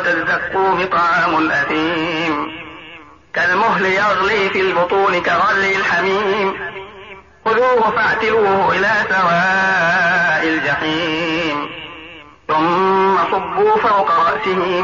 شجرة الزقوم طعام الأثيم كالمهل يغلي في البطون كغلي الحميم خذوه فاعتلوه إلى سواء الجحيم ثم صبوا فوق رأسه